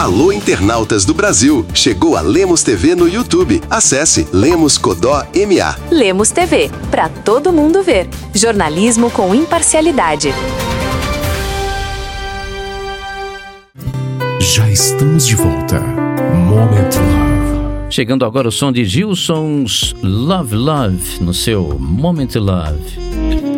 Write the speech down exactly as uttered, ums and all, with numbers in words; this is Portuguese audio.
Alô, internautas do Brasil! Chegou a Lemos T V no YouTube. Acesse Lemos Codó M A. Lemos T V, para todo mundo ver. Jornalismo com imparcialidade. Já estamos de volta. Moment Love. Chegando agora o som de Gilson's Love Love no seu Moment Love.